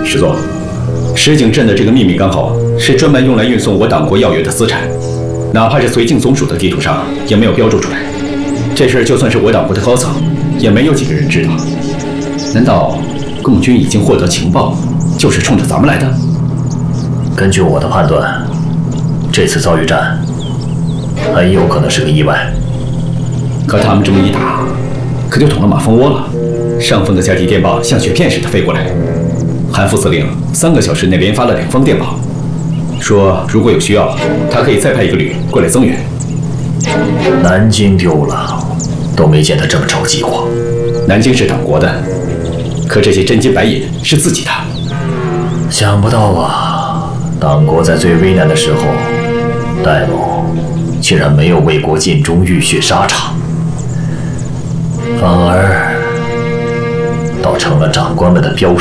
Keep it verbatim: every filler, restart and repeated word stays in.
师座，石井镇的这个秘密港口是专门用来运送我党国要员的资产，哪怕是绥靖总署的地图上也没有标注出来。这事就算是我党国的高层，也没有几个人知道。难道共军已经获得情报，就是冲着咱们来的？ 根据我的判断，这次遭遇战很有可能是个意外。 可他们这么一打，可就捅了马蜂窝了。上峰的加急电报像雪片似的飞过来，韩副司令三个小时内连发了两封电报，说如果有需要，他可以再派一个旅过来增援。 南京丢了，都没见他这么着急过。 南京是党国的，可这些真金白银是自己的。 想不到啊，党国在最危难的时候，戴某竟然没有为国尽忠、浴血沙场，反而倒成了长官们的标